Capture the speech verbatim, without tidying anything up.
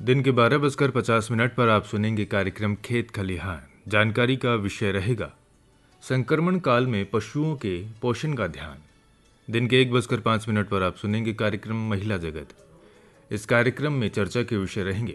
दिन के बारह बजकर पचास मिनट पर आप सुनेंगे कार्यक्रम खेत खलिहान। जानकारी का विषय रहेगा संक्रमण काल में पशुओं के पोषण का ध्यान। दिन के एक बजकर पाँच मिनट पर आप सुनेंगे कार्यक्रम महिला जगत। इस कार्यक्रम में चर्चा के विषय रहेंगे